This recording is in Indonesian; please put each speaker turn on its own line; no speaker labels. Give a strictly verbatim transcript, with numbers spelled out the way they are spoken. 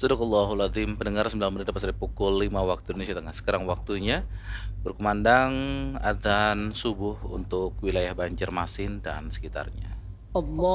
Sadaqallahul Adzim. Pendengar, sembilan menit lepas dari pukul lima waktu Indonesia Tengah. Sekarang waktunya berkumandang adzan subuh untuk wilayah Banjarmasin dan sekitarnya.
Allah